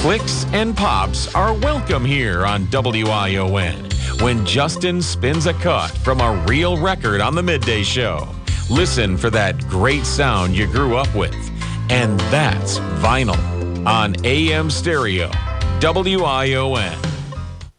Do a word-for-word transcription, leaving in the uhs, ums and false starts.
Clicks and pops are welcome here on W I O N when Justin spins a cut from a real record on the Midday Show. Listen for that great sound you grew up with. And that's vinyl on A M Stereo, W I O N.